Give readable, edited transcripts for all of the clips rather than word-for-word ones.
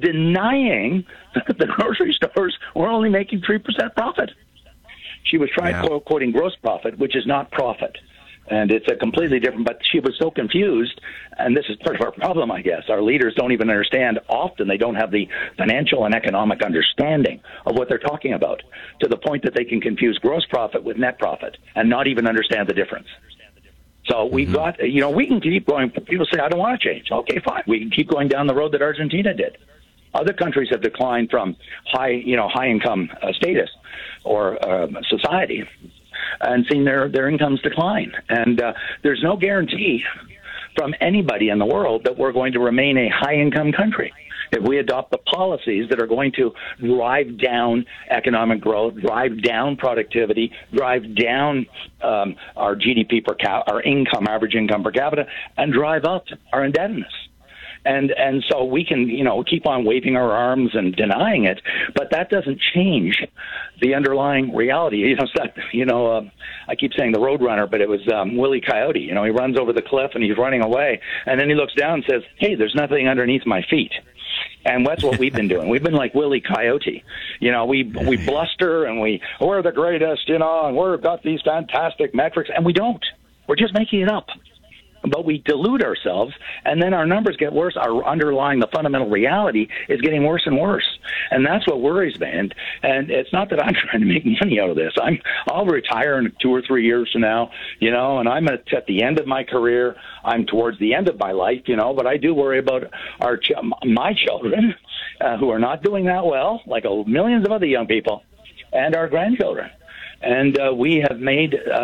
denying that the grocery stores were only making 3% profit. She was quoting gross profit, which is not profit. And it's a completely different, but she was so confused, and this is part of our problem, I guess. Our leaders don't even understand. Often they don't have the financial and economic understanding of what they're talking about, to the point that they can confuse gross profit with net profit and not even understand the difference. So we've got, we can keep going. People say, I don't want to change. Okay, fine. We can keep going down the road that Argentina did. Other countries have declined from high income status or society, and seen their incomes decline. And there's no guarantee from anybody in the world that we're going to remain a high-income country if we adopt the policies that are going to drive down economic growth, drive down productivity, drive down our GDP our average income per capita, and drive up our indebtedness. And so we can, keep on waving our arms and denying it, but that doesn't change the underlying reality. I keep saying the Roadrunner, but it was Wile Coyote. He runs over the cliff and he's running away, and then he looks down and says, "Hey, there's nothing underneath my feet." And that's what we've been doing. We've been like Wile Coyote. We bluster and we're the greatest, and we've got these fantastic metrics, and we don't. We're just making it up. But we delude ourselves, and then our numbers get worse. Our underlying, the fundamental reality is getting worse and worse. And that's what worries me. And it's not that I'm trying to make money out of this. I'll retire in 2 or 3 years from now, and I'm at the end of my career. I'm towards the end of my life, but I do worry about my children who are not doing that well, like millions of other young people, and our grandchildren. And we've made a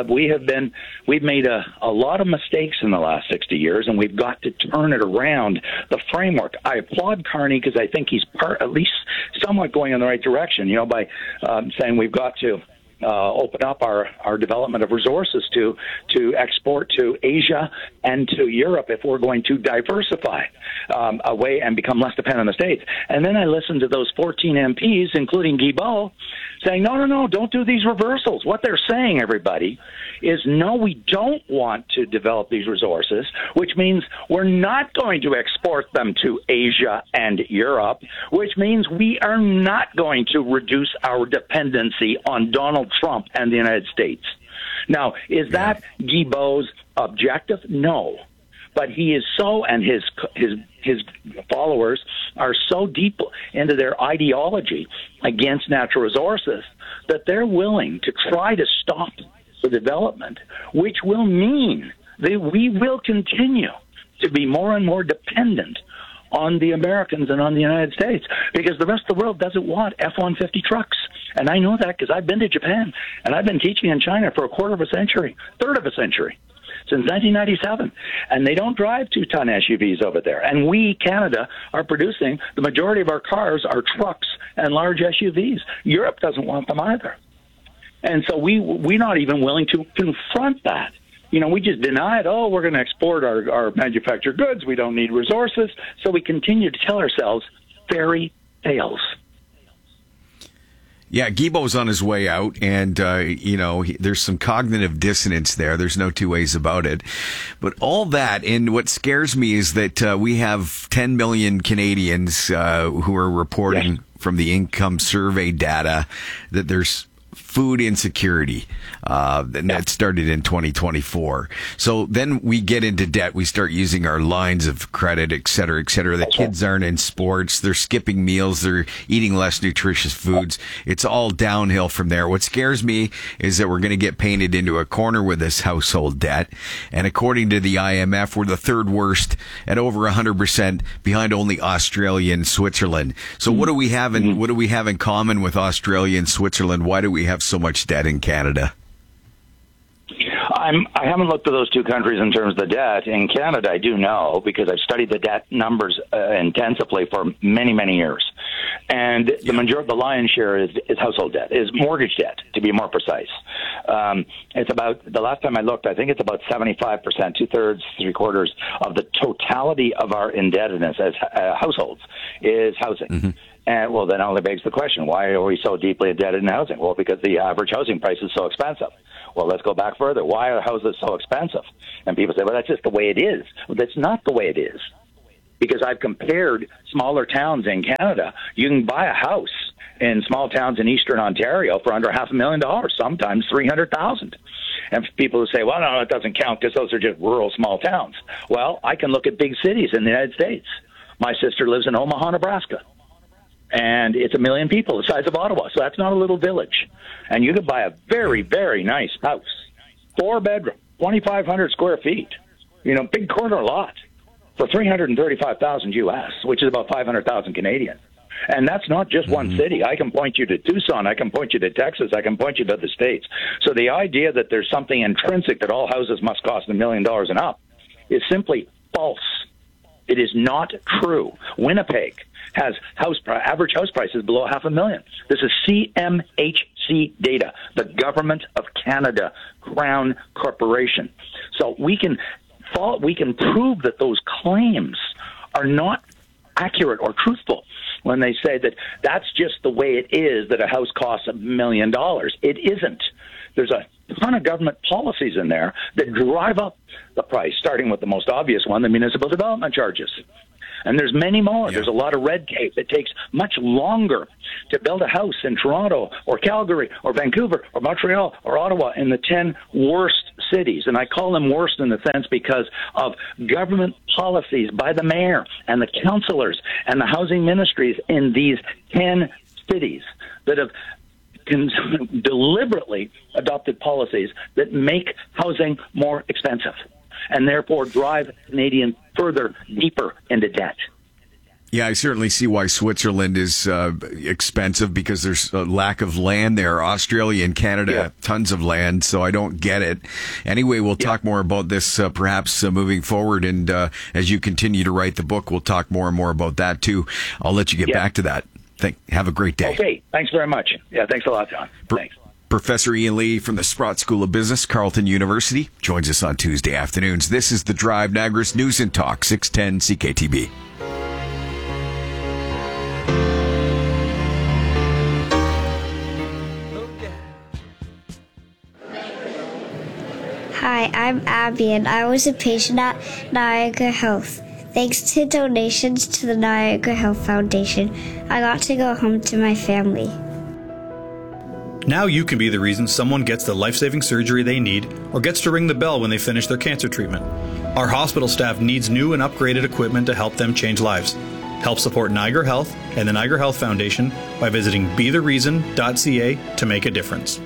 lot of mistakes in the last 60 years, and we've got to turn it around. The framework. I applaud Carney because I think he's at least somewhat going in the right direction. By saying we've got to open up our development of resources to export to Asia and to Europe if we're going to diversify away and become less dependent on the States. And then I listened to those 14 MPs, including Guilbeault, saying, no, don't do these reversals. What they're saying, everybody, is no, we don't want to develop these resources, which means we're not going to export them to Asia and Europe, which means we are not going to reduce our dependency on Donald Trump and the United States. Now, is that Guilbeault's objective? No. But he is so, and his followers are so deep into their ideology against natural resources that they're willing to try to stop the development, which will mean that we will continue to be more and more dependent on the Americans and on the United States, because the rest of the world doesn't want F-150 trucks. And I know that because I've been to Japan, and I've been teaching in China for third of a century. Since 1997, and they don't drive 2-ton SUVs over there. And we, Canada, are producing the majority of our cars are trucks and large SUVs. Europe doesn't want them either. And so we're not even willing to confront that. We just deny it. Oh, we're going to export our manufactured goods. We don't need resources. So we continue to tell ourselves fairy tales. Yeah, Guilbeault's on his way out, and, there's some cognitive dissonance there. There's no two ways about it. But all that, and what scares me is that we have 10 million Canadians who are reporting from the income survey data that there's food insecurity, and that started in 2024. So then we get into debt. We start using our lines of credit, et cetera, et cetera. The kids aren't in sports. They're skipping meals. They're eating less nutritious foods. It's all downhill from there. What scares me is that we're going to get painted into a corner with this household debt. And according to the IMF, we're the third worst at over 100% behind only Australia and Switzerland. So what do we have in common with Australia and Switzerland? Why do we have so much debt in Canada? I haven't looked at those two countries in terms of the debt. In Canada, I do know because I've studied the debt numbers intensively for many, many years. And the lion's share is household debt, is mortgage debt, to be more precise. It's about, the last time I looked, I think it's about 75%, 2/3, 3/4 of the totality of our indebtedness as households is housing. Mm-hmm. And, well, then only begs the question, why are we so deeply indebted in housing? Well, because the average housing price is so expensive. Well, let's go back further. Why are houses so expensive? And people say, well, that's just the way it is. Well, that's not the way it is. because I've compared smaller towns in Canada. You can buy a house in small towns in eastern Ontario for under $500,000, sometimes $300,000. And people who say, well, no, it doesn't count because those are just rural small towns. Well, I can look at big cities in the United States. My sister lives in Omaha, Nebraska, and it's 1 million people, the size of Ottawa. So that's not a little village. And you could buy a very, very nice house, 4-bedroom, 2,500 square feet, big corner lot for $335,000 US, which is about 500,000 Canadian. And that's not just one city. I can point you to Tucson. I can point you to Texas. I can point you to the States. So the idea that there's something intrinsic that all houses must cost $1 million and up is simply false. It is not true. Winnipeg has average house prices below $500,000. This is CMHC data, the Government of Canada Crown Corporation. So we can prove that those claims are not accurate or truthful when they say that that's just the way it is, that a house costs $1 million. It isn't. There's a ton of government policies in there that drive up the price, starting with the most obvious one, the municipal development charges. And there's many more. Yeah. There's a lot of red tape. It takes much longer to build a house in Toronto or Calgary or Vancouver or Montreal or Ottawa, in the 10 worst cities. And I call them worst in the sense because of government policies by the mayor and the councillors and the housing ministries in these 10 cities that have deliberately adopted policies that make housing more expensive and therefore drive Canadians further, deeper into debt. Yeah, I certainly see why Switzerland is expensive, because there's a lack of land there. Australia and Canada, tons of land, so I don't get it. Anyway, we'll talk more about this perhaps moving forward, and as you continue to write the book, we'll talk more and more about that too. I'll let you get back to that. Have a great day. Okay, thanks very much. Yeah, thanks a lot, John. Thanks. Professor Ian Lee from the Sprott School of Business, Carleton University, joins us on Tuesday afternoons. This is The Drive, Niagara's News and Talk, 610 CKTB. Hi, I'm Abby, and I was a patient at Niagara Health. Thanks to donations to the Niagara Health Foundation, I got to go home to my family. Now you can be the reason someone gets the life-saving surgery they need or gets to ring the bell when they finish their cancer treatment. Our hospital staff needs new and upgraded equipment to help them change lives. Help support Niagara Health and the Niagara Health Foundation by visiting bethereason.ca to make a difference.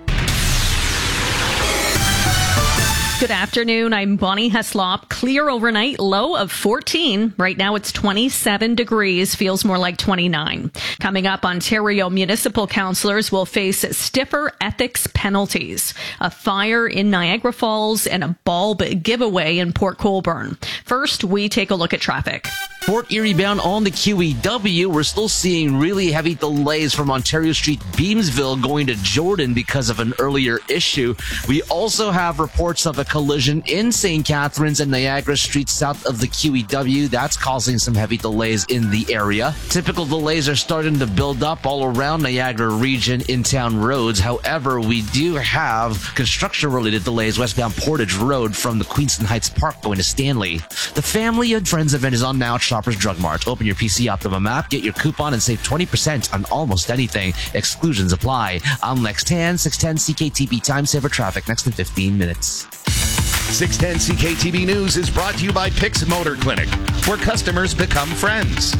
Good afternoon. I'm Bonnie Heslop. Clear overnight, low of 14. Right now it's 27 degrees, feels more like 29. Coming up, Ontario municipal councillors will face stiffer ethics penalties. A fire in Niagara Falls and a bulb giveaway in Port Colborne. First, we take a look at traffic. Port Erie bound on the QEW, we're still seeing really heavy delays from Ontario Street, Beamsville, going to Jordan because of an earlier issue. We also have reports of a collision in St. Catharines and Niagara Street south of the QEW. That's causing some heavy delays in the area. Typical delays are starting to build up all around Niagara region in town roads. However, we do have construction-related delays westbound Portage Road from the Queenston Heights Park going to Stanley. The Family and Friends event is on now at Shoppers Drug Mart. Open your PC Optimum app, get your coupon, and save 20% on almost anything. Exclusions apply. I'm Lex Tan, 610 CKTB Time Saver Traffic, next in 15 minutes. 610 CKTB News is brought to you by Pix Motor Clinic, where customers become friends.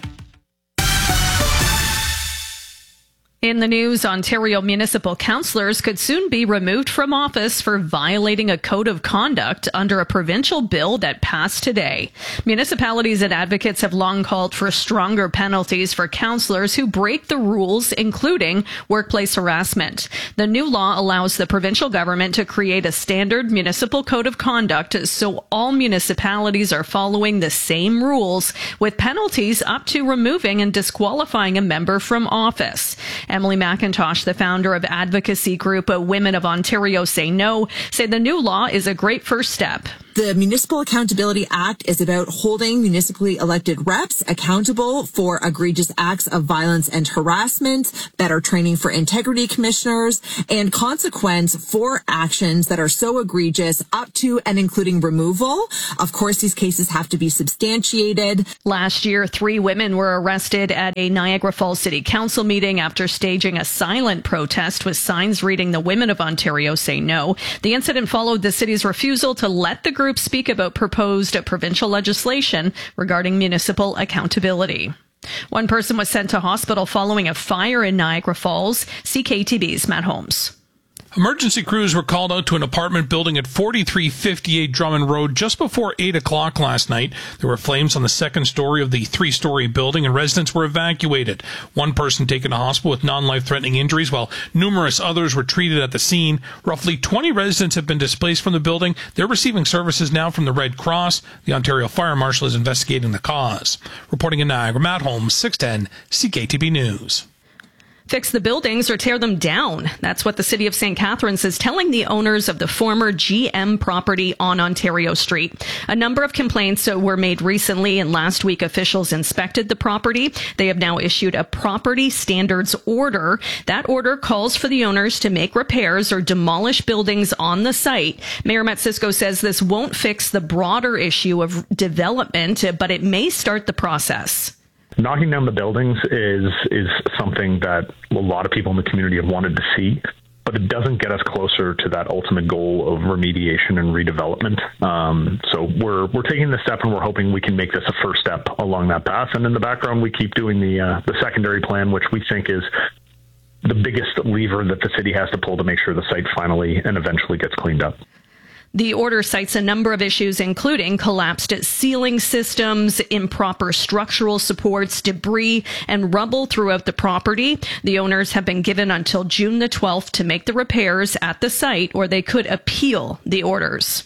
In the news, Ontario municipal councillors could soon be removed from office for violating a code of conduct under a provincial bill that passed today. Municipalities and advocates have long called for stronger penalties for councillors who break the rules, including workplace harassment. The new law allows the provincial government to create a standard municipal code of conduct so all municipalities are following the same rules, with penalties up to removing and disqualifying a member from office. Emily McIntosh, the founder of advocacy group Women of Ontario Say No, said the new law is a great first step. The Municipal Accountability Act is about holding municipally elected reps accountable for egregious acts of violence and harassment, better training for integrity commissioners, and consequence for actions that are so egregious up to and including removal. Of course, these cases have to be substantiated. Last year, 3 women were arrested at a Niagara Falls City Council meeting after staging a silent protest with signs reading "The Women of Ontario Say No." The incident followed the city's refusal to let the group speak about proposed provincial legislation regarding municipal accountability. One person was sent to hospital following a fire in Niagara Falls. CKTB's Matt Holmes. Emergency crews were called out to an apartment building at 4358 Drummond Road just before 8 o'clock last night. There were flames on the second story of the 3-story building, and residents were evacuated. One person taken to hospital with non-life-threatening injuries, while numerous others were treated at the scene. Roughly 20 residents have been displaced from the building. They're receiving services now from the Red Cross. The Ontario Fire Marshal is investigating the cause. Reporting in Niagara, Matt Holmes, 610 CKTB News. Fix the buildings or tear them down. That's what the City of St. Catharines is telling the owners of the former GM property on Ontario Street. A number of complaints were made recently, and last week officials inspected the property. They have now issued a property standards order. That order calls for the owners to make repairs or demolish buildings on the site. Mayor Matt Cisco says this won't fix the broader issue of development, but it may start the process. Knocking down the buildings is something that a lot of people in the community have wanted to see, but it doesn't get us closer to that ultimate goal of remediation and redevelopment. So we're taking this step, and we're hoping we can make this a first step along that path. And in the background, we keep doing the secondary plan, which we think is the biggest lever that the city has to pull to make sure the site finally and eventually gets cleaned up. The order cites a number of issues, including collapsed ceiling systems, improper structural supports, debris, and rubble throughout the property. The owners have been given until June the 12th to make the repairs at the site, or they could appeal the orders.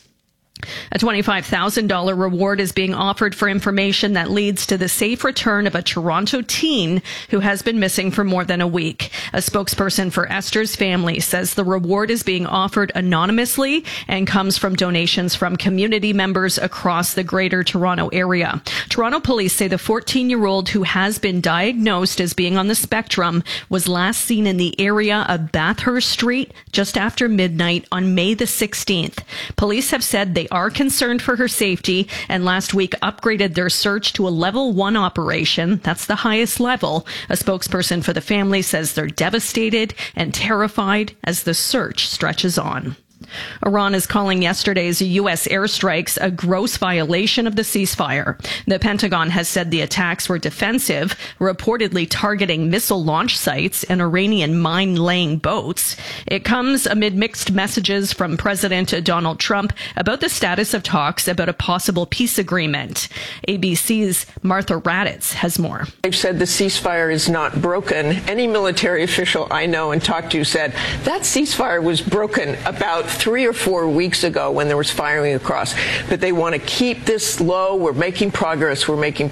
A $25,000 reward is being offered for information that leads to the safe return of a Toronto teen who has been missing for more than a week. A spokesperson for Esther's family says the reward is being offered anonymously and comes from donations from community members across the Greater Toronto area. Toronto police say the 14-year-old who has been diagnosed as being on the spectrum was last seen in the area of Bathurst Street just after midnight on May the 16th. Police have said they are concerned for her safety, and last week upgraded their search to a level 1 operation. That's the highest level. A spokesperson for the family says they're devastated and terrified as the search stretches on. Iran is calling yesterday's U.S. airstrikes a gross violation of the ceasefire. The Pentagon has said the attacks were defensive, reportedly targeting missile launch sites and Iranian mine-laying boats. It comes amid mixed messages from President Donald Trump about the status of talks about a possible peace agreement. ABC's Martha Raddatz has more. They've said the ceasefire is not broken. Any military official I know and talked to said that ceasefire was broken about 3 or 4 weeks ago when there was firing across. But they want to keep this low. We're making progress.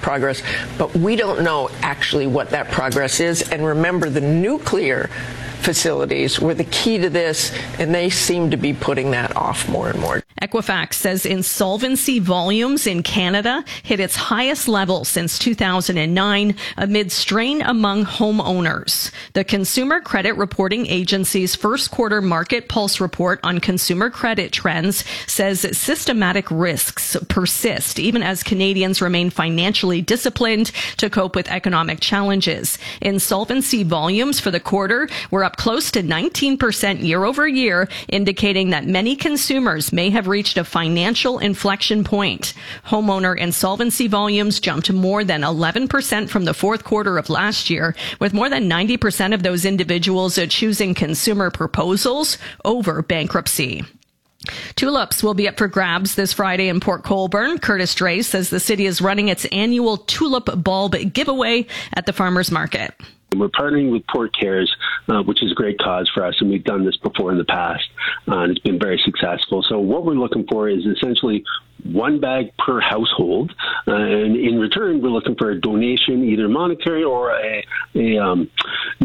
But we don't know actually what that progress is. And remember, the nuclear facilities were the key to this, and they seem to be putting that off more and more. Equifax says insolvency volumes in Canada hit its highest level since 2009 amid strain among homeowners. The Consumer Credit Reporting Agency's first quarter Market Pulse report on consumer credit trends says systematic risks persist even as Canadians remain financially disciplined to cope with economic challenges. Insolvency volumes for the quarter were up close to 19% year over year, indicating that many consumers may have reached a financial inflection point. Homeowner insolvency volumes jumped more than 11% from the fourth quarter of last year, with more than 90% of those individuals choosing consumer proposals over bankruptcy. Tulips will be up for grabs this Friday in Port Colborne. Curtis Dray says the city is running its annual tulip bulb giveaway at the farmers market. We're partnering with Port Cares, which is a great cause for us, and we've done this before in the past, and it's been very successful. So what we're looking for is essentially one bag per household, and in return, we're looking for a donation, either monetary or a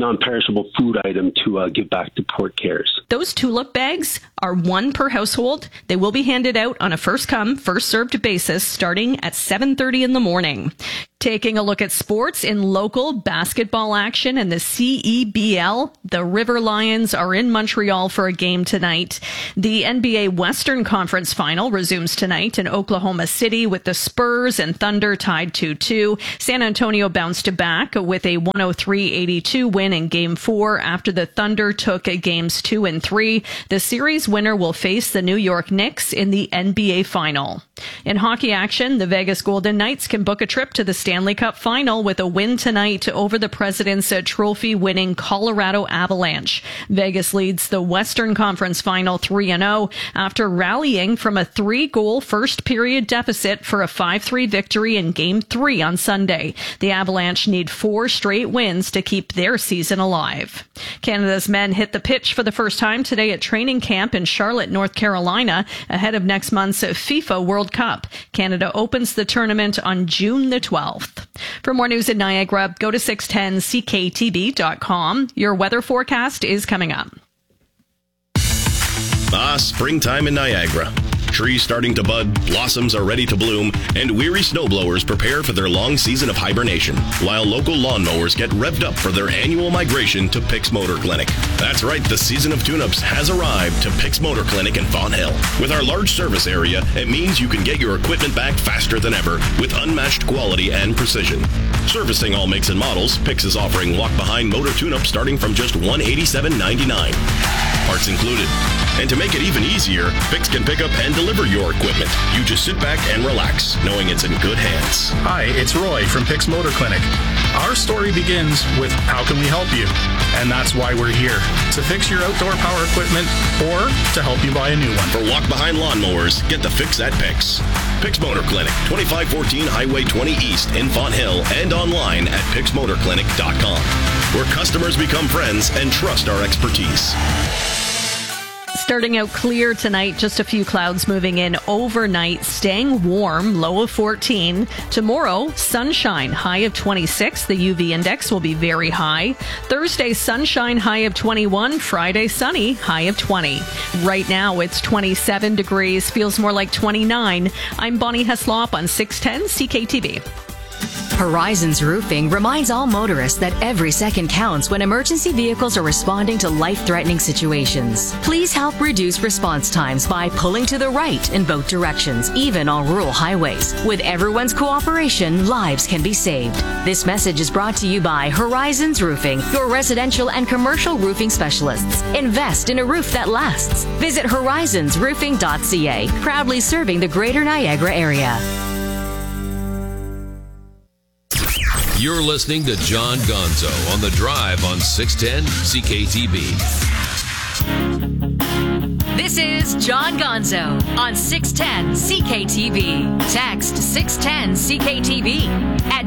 non-perishable food item to give back to Port Cares. Those tulip bags are one per household. They will be handed out on a first-come, first-served basis starting at 7:30 in the morning. Taking a look at sports in local basketball action in the CEBL, the River Lions are in Montreal for a game tonight. The NBA Western Conference Final resumes tonight in Oklahoma City with the Spurs and Thunder tied 2-2. San Antonio bounced back with a 103-82 win in Game 4 after the Thunder took Games 2 and 3. The series winner will face the New York Knicks in the NBA Final. In hockey action, the Vegas Golden Knights can book a trip to the Stanley Cup Final with a win tonight over the President's Trophy-winning Colorado Avalanche. Vegas leads the Western Conference Final 3-0 after rallying from a 3-goal first-period deficit for a 5-3 victory in Game 3 on Sunday. The Avalanche need 4 straight wins to keep their season alive. Canada's men hit the pitch for the first time today at training camp in Charlotte, North Carolina, ahead of next month's FIFA World Cup. Canada opens the tournament on June the 12th. For more news in Niagara, go to 610ckTB.com. Your weather forecast is coming up. Springtime in Niagara. Trees starting to bud, blossoms are ready to bloom, and weary snowblowers prepare for their long season of hibernation, while local lawnmowers get revved up for their annual migration to Pix Motor Clinic. That's right, the season of tune-ups has arrived to Pix Motor Clinic in Fawn Hill. With our large service area, it means you can get your equipment back faster than ever with unmatched quality and precision. Servicing all makes and models, Pix is offering walk-behind motor tune-up starting from just $187.99. Parts included. And to make it even easier, Pix can pick up and deliver your equipment. You just sit back and relax, knowing it's in good hands. Hi, it's Roy from Pix Motor Clinic. Our story begins with how can we help you? And that's why we're here, to fix your outdoor power equipment or to help you buy a new one. For walk-behind lawnmowers, get the fix at Pix. Pix Motor Clinic, 2514 Highway 20 East in Fawn Hill, and online at pixmotorclinic.com, where customers become friends and trust our expertise. Starting out clear tonight, just a few clouds moving in overnight, staying warm, low of 14. Tomorrow, sunshine, high of 26. The UV index will be very high. Thursday, sunshine, high of 21. Friday, sunny, high of 20. Right now, it's 27 degrees, feels more like 29. I'm Bonnie Heslop on 610 CKTV. Horizons Roofing reminds all motorists that every second counts when emergency vehicles are responding to life-threatening situations. Please help reduce response times by pulling to the right in both directions, even on rural highways. With everyone's cooperation, lives can be saved. This message is brought to you by Horizons Roofing, your residential and commercial roofing specialists. Invest in a roof that lasts. Visit horizonsroofing.ca, proudly serving the Greater Niagara area. You're listening to John Gonzo on The Drive on 610 CKTB. This is John Gonzo on 610 CKTB. Text 610 CKTB at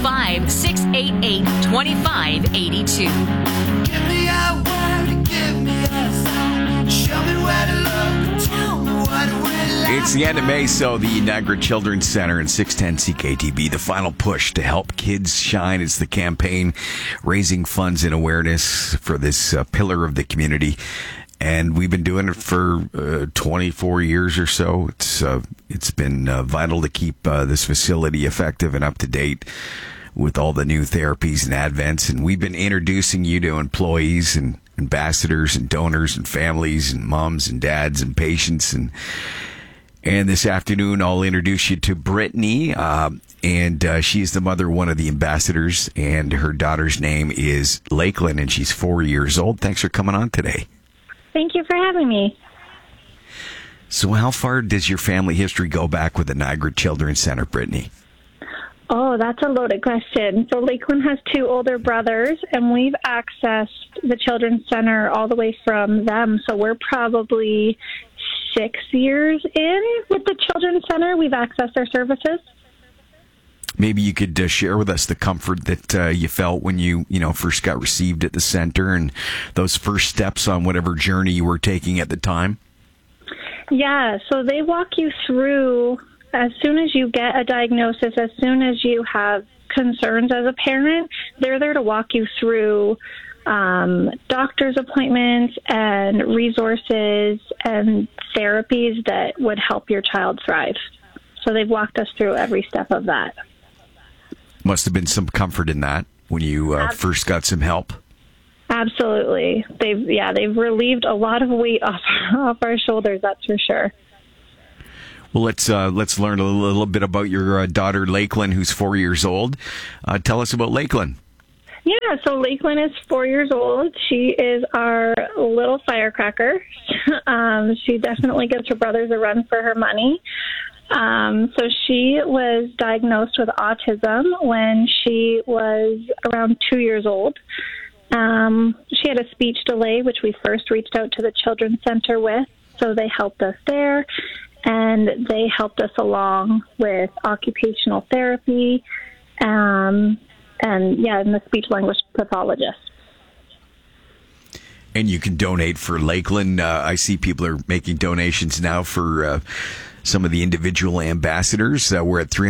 905-688-2582. Give me a word, give me a sign. Show me where to look, tell me what we're like. It's the end of May, so the Niagara Children's Center and 610 CKTB, the final push to help kids shine. It's the campaign raising funds and awareness for this pillar of the community. And we've been doing it for 24 years or so. It's been vital to keep this facility effective and up to date with all the new therapies and advents. And we've been introducing you to employees and ambassadors and donors and families and moms and dads and patients. And this afternoon, I'll introduce you to Brittany, and she's the mother of one of the ambassadors, and her daughter's name is Lakeland, and she's 4 years old. Thanks for coming on today. Thank you for having me. So how far does your family history go back with the Niagara Children's Center, Brittany? Oh, that's a loaded question. So Lakeland has 2 older brothers, and we've accessed the Children's Center all the way from them. So we're probably 6 years in with the Children's Center. We've accessed their services. Maybe you could share with us the comfort that you felt when you first got received at the center and those first steps on whatever journey you were taking at the time. Yeah, so they walk you through as soon as you get a diagnosis, as soon as you have concerns as a parent, they're there to walk you through doctor's appointments and resources and therapies that would help your child thrive. So they've walked us through every step of that. Must have been some comfort in that when you first got some help. Absolutely. They've relieved a lot of weight off our shoulders, that's for sure. Well, let's learn a little bit about your daughter, Lakeland, who's 4 years old. Tell us about Lakeland. Yeah, so Lakeland is 4 years old. She is our little firecracker. She definitely gives her brothers a run for her money. So she was diagnosed with autism when she was around 2 years old. She had a speech delay, which we first reached out to the Children's Center with, so they helped us there, and they helped us along with occupational therapy, and the speech-language pathologist. And you can donate for Lakeland. I see people are making donations now for some of the individual ambassadors. We're at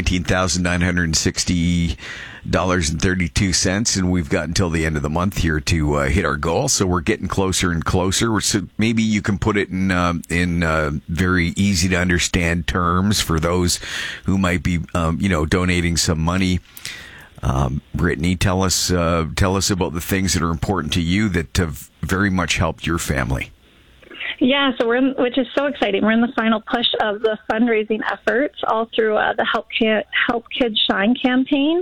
$319,960.32, and we've got until the end of the month here to hit our goal. So we're getting closer and closer. So maybe you can put it in very easy to understand terms for those who might be, donating some money. Brittany, tell us about the things that are important to you that have very much helped your family. Yeah, so which is so exciting. We're in the final push of the fundraising efforts, all through the Help Kids Shine campaign.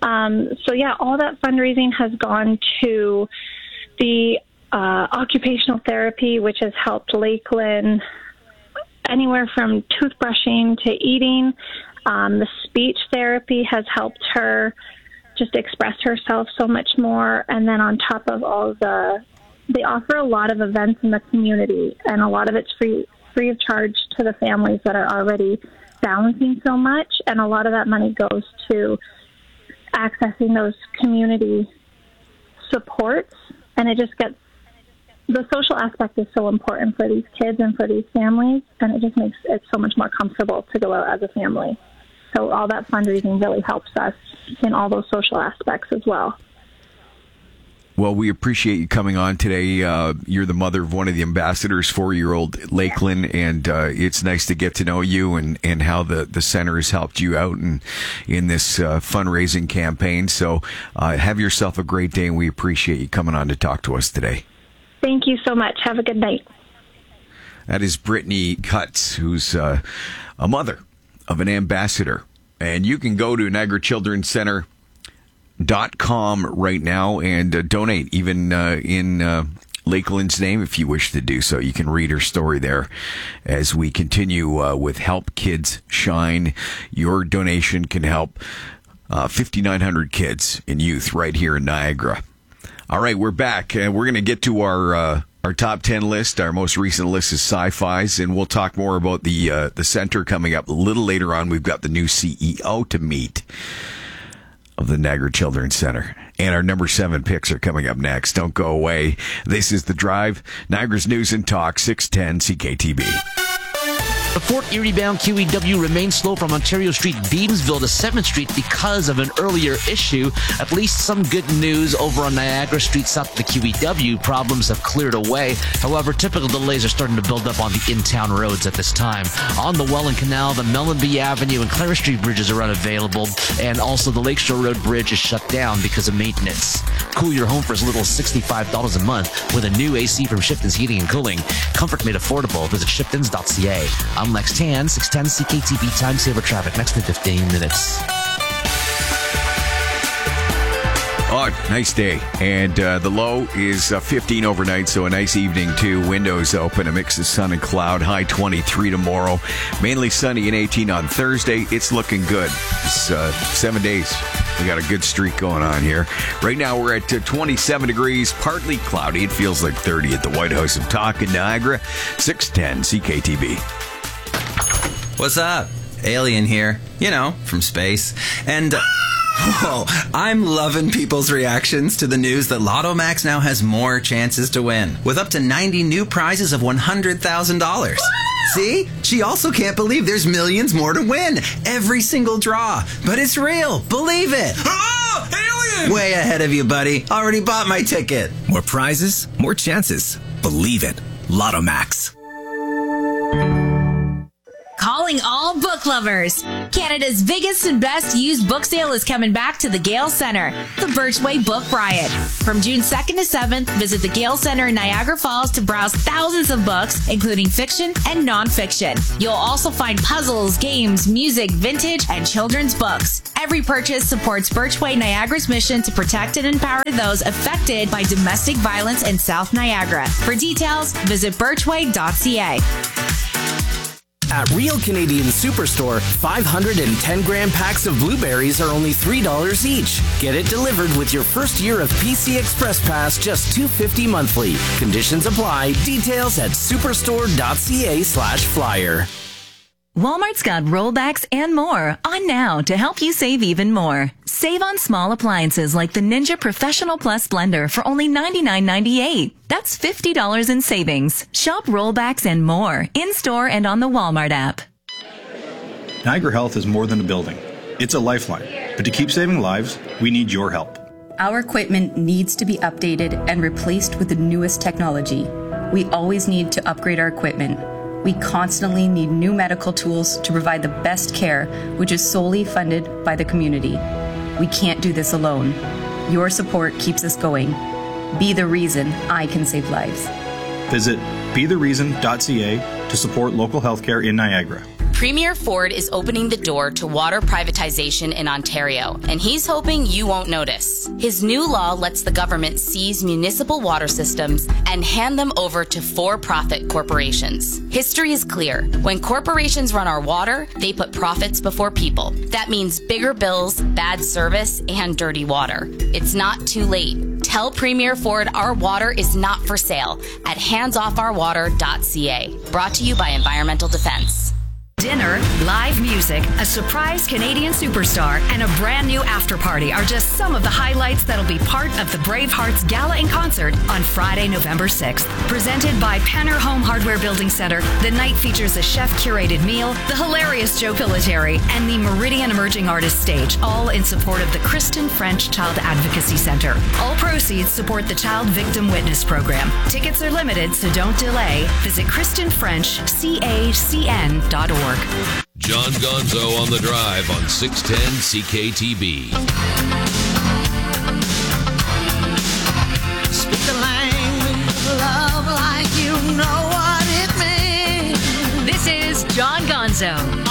All that fundraising has gone to the occupational therapy, which has helped Lakeland anywhere from toothbrushing to eating. The speech therapy has helped her just express herself so much more. And then on top of all they offer a lot of events in the community, and a lot of it's free of charge to the families that are already balancing so much. And a lot of that money goes to accessing those community supports. And it just gets, the social aspect is so important for these kids and for these families, and it just makes it so much more comfortable to go out as a family. So all that fundraising really helps us in all those social aspects as well. Well, we appreciate you coming on today. You're the mother of one of the ambassadors, 4-year-old Lakeland, and it's nice to get to know you and how the center has helped you out in this fundraising campaign. So have yourself a great day, and we appreciate you coming on to talk to us today. Thank you so much. Have a good night. That is Brittany Cutts, who's a mother of an ambassador. And you can go to Niagara Children's Center .com right now and donate, even in Lakeland's name, if you wish to do so. You can read her story there as we continue with Help Kids Shine. Your donation can help 5,900 kids and youth right here in Niagara. All right, we're back, and we're going to get to our top 10 list. Our most recent list is Sci-Fi's, and we'll talk more about the center coming up a little later on. We've got the new CEO to meet of the Niagara Children's Center. And our number 7 picks are coming up next. Don't go away. This is The Drive, Niagara's News and Talk, 610 CKTB. The Fort Erie-bound QEW remains slow from Ontario Street, Beamsville to 7th Street because of an earlier issue. At least some good news over on Niagara Street south of the QEW. Problems have cleared away. However, typical delays are starting to build up on the in-town roads at this time. On the Welland Canal, the Mellenby Avenue and Clara Street bridges are unavailable, and also the Lakeshore Road Bridge is shut down because of maintenance. Cool your home for as little as $65 a month with a new AC from Shipton's Heating and Cooling. Comfort made affordable. Visit shiptons.ca. I'm Lex Tan, 610 CKTB Time Saver Traffic, next in 15 minutes. Oh, nice day. And the low is 15 overnight, so a nice evening too. Windows open, a mix of sun and cloud, high 23 tomorrow. Mainly sunny and 18 on Thursday. It's looking good. It's 7 days. We got a good streak going on here. Right now we're at 27 degrees, partly cloudy. It feels like 30 at the White House of Talk in Niagara. 610 CKTB. What's up? Alien here, from space. And I'm loving people's reactions to the news that Lotto Max now has more chances to win, with up to 90 new prizes of $100,000. See? She also can't believe there's millions more to win every single draw. But it's real. Believe it. Oh, aliens! in! Way ahead of you, buddy. Already bought my ticket. More prizes, more chances. Believe it. Lotto Max. Calling all book lovers. Canada's biggest and best used book sale is coming back to the Gale Centre, the Birchway Book Riot. From June 2nd to 7th, visit the Gale Centre in Niagara Falls to browse thousands of books, including fiction and nonfiction. You'll also find puzzles, games, music, vintage, and children's books. Every purchase supports Birchway Niagara's mission to protect and empower those affected by domestic violence in South Niagara. For details, visit birchway.ca. At Real Canadian Superstore, 510-gram packs of blueberries are only $3 each. Get it delivered with your first year of PC Express Pass, just $2.50 monthly. Conditions apply. Details at superstore.ca/flyer. Walmart's got rollbacks and more on now to help you save even more. Save on small appliances like the Ninja Professional Plus blender for only $99.98. That's $50 in savings. Shop rollbacks and more in-store and on the Walmart app. Niagara Health is more than a building. It's a lifeline. But to keep saving lives, we need your help. Our equipment needs to be updated and replaced with the newest technology. We always need to upgrade our equipment. We constantly need new medical tools to provide the best care, which is solely funded by the community. We can't do this alone. Your support keeps us going. Be the reason I can save lives. Visit bethereason.ca to support local healthcare in Niagara. Premier Ford is opening the door to water privatization in Ontario, and he's hoping you won't notice. His new law lets the government seize municipal water systems and hand them over to for-profit corporations. History is clear. When corporations run our water, they put profits before people. That means bigger bills, bad service, and dirty water. It's not too late. Tell Premier Ford our water is not for sale at handsoffourwater.ca. Brought to you by Environmental Defense. Dinner, live music, a surprise Canadian superstar, and a brand new after party are just some of the highlights that'll be part of the Bravehearts Gala in Concert on Friday, November 6th. Presented by Penner Home Hardware Building Center, the night features a chef-curated meal, the hilarious Joe Pilateri, and the Meridian Emerging Artists Stage, all in support of the Kristen French Child Advocacy Center. All proceeds support the Child Victim Witness Program. Tickets are limited, so don't delay. Visit KristenFrenchCACN.org. John Gonzo on the Drive on 610 CKTB. Speak the language of love like you know what it means. This is John Gonzo.